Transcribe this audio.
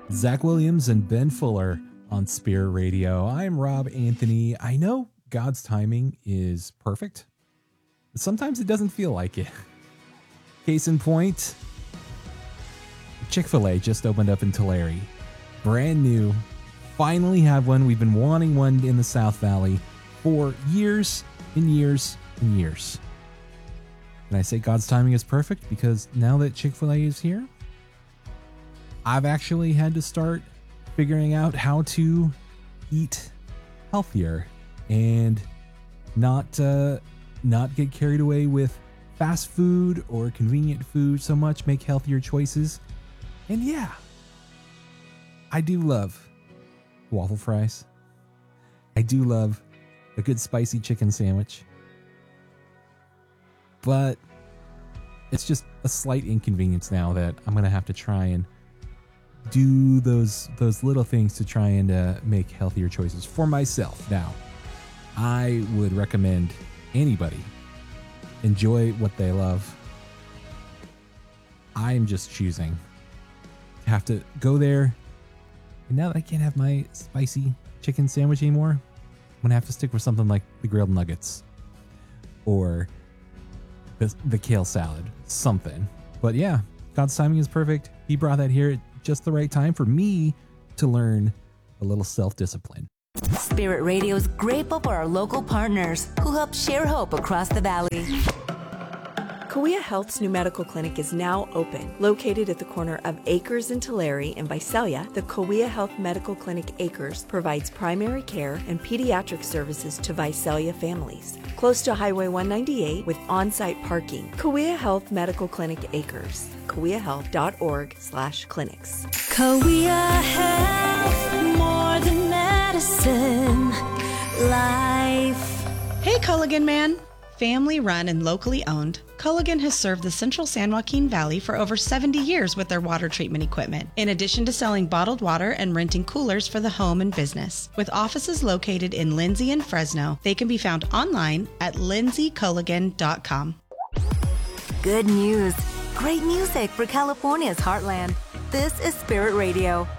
Zach Williams and Ben Fuller on Spirit Radio. I'm Rob Anthony. I know God's timing is perfect, but sometimes it doesn't feel like it. Case in point, Chick-fil-A just opened up in Tulare. Brand new. Finally have one. We've been wanting one in the South Valley for years and years and years. And I say God's timing is perfect because now that Chick-fil-A is here, I've actually had to start figuring out how to eat healthier and not get carried away with fast food or convenient food so much, make healthier choices. And yeah, I do love waffle fries. I do love a good spicy chicken sandwich. But it's just a slight inconvenience now that I'm going to have to try and do those little things to try and make healthier choices for myself. Now, I would recommend anybody enjoy what they love. I'm just choosing to have to go there. And now that I can't have my spicy chicken sandwich anymore, I'm going to have to stick with something like the grilled nuggets or the kale salad, something. But yeah, God's timing is perfect. He brought that here at just the right time for me to learn a little self-discipline. Spirit Radio is grateful for our local partners who help share hope across the valley. Kauai Health's new medical clinic is now open. Located at the corner of Acres and Tulare in Visalia, the Kauai Health Medical Clinic Acres provides primary care and pediatric services to Visalia families. Close to Highway 198 with on-site parking. Kauai Health Medical Clinic Acres. KauaiHealth.org/clinics. Kauai Health, more than medicine, life. Hey, Culligan Man. Family run and locally owned, Culligan has served the central San Joaquin Valley for over 70 years with their water treatment equipment, in addition to selling bottled water and renting coolers for the home and business. With offices located in Lindsay and Fresno, they can be found online at lindsayculligan.com. Good news. Great music for California's heartland. This is Spirit Radio.